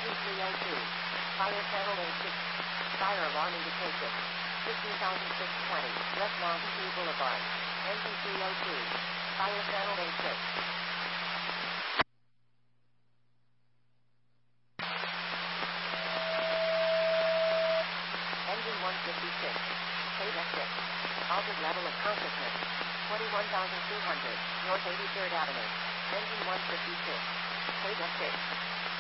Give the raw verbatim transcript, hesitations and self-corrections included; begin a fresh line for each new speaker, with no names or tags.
Engine three oh two. Fire channel A six. Fire alarm indication. fifteen thousand six hundred twenty. West Mountain View Boulevard. Engine three oh two. Fire channel A six. Engine one fifty-six. Phase F six. Altered level of consciousness. twenty-one thousand two hundred. North eighty-third Avenue. Engine one fifty-six. Phase F six.